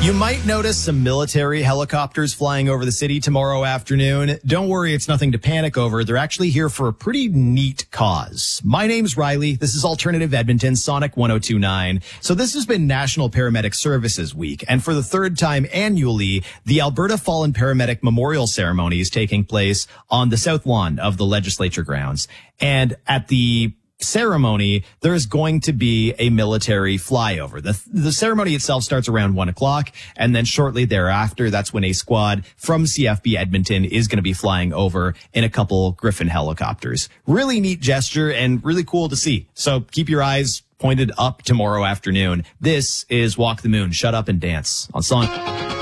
You might notice some military helicopters flying over the city tomorrow afternoon. Don't worry, it's nothing to panic over. They're actually here for a pretty neat cause. My name's Riley. This is Alternative Edmonton, Sonic 102.9. So this has been National Paramedic Services Week, and for the third time annually, the Alberta Fallen Paramedic Memorial Ceremony is taking place on the south lawn of the legislature grounds. And at the ceremony, there is going to be a military flyover. The ceremony itself starts around 1 o'clock, and then shortly thereafter, that's when a squad from CFB Edmonton is going to be flying over in a couple Griffin helicopters. Really neat gesture and really cool to see. So keep your eyes pointed up tomorrow afternoon. This is Walk the Moon, Shut Up and Dance on Sonic.